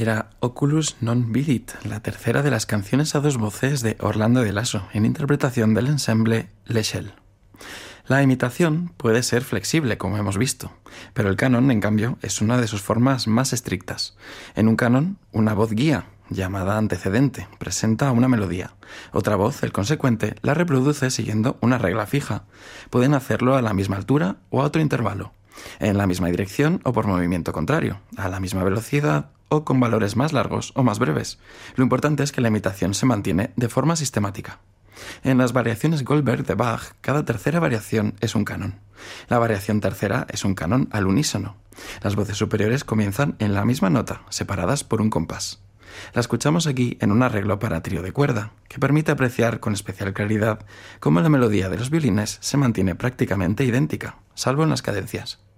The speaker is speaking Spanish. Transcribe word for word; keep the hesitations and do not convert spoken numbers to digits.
era Oculus non vidit, la tercera de las canciones a dos voces de Orlando de Lasso, en interpretación del ensemble L'Echelle. La imitación puede ser flexible, como hemos visto, pero el canon, en cambio, es una de sus formas más estrictas. En un canon, una voz guía, llamada antecedente, presenta una melodía. Otra voz, el consecuente, la reproduce siguiendo una regla fija. Pueden hacerlo a la misma altura o a otro intervalo, en la misma dirección o por movimiento contrario, a la misma velocidad o con valores más largos o más breves. Lo importante es que la imitación se mantiene de forma sistemática. En las variaciones Goldberg de Bach, cada tercera variación es un canon. La variación tercera es un canon al unísono. Las voces superiores comienzan en la misma nota, separadas por un compás. La escuchamos aquí en un arreglo para trío de cuerda, que permite apreciar con especial claridad cómo la melodía de los violines se mantiene prácticamente idéntica, salvo en las cadencias.